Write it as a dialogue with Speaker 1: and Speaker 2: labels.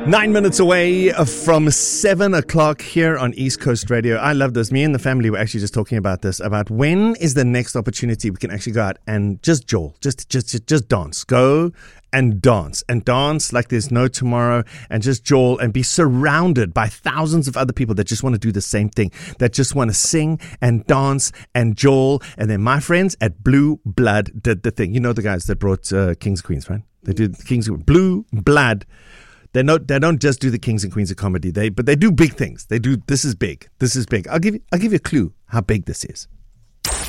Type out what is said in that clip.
Speaker 1: 9 minutes away from 7 o'clock here on East Coast Radio. I love this. Me and the family were actually just talking about this, about when is the next opportunity we can actually go out and just jowl, just dance. Go and dance like there's no tomorrow, and just jowl and be surrounded by thousands of other people that just want to do the same thing, that just want to sing and dance and jowl. And then my friends at Blue Blood did the thing. You know the guys that brought Kings and Queens, right? They did Kings and Blue Blood. They don't just do the Kings and Queens of comedy, but they do big things. They do. This is big. I'll give you a clue how big this is.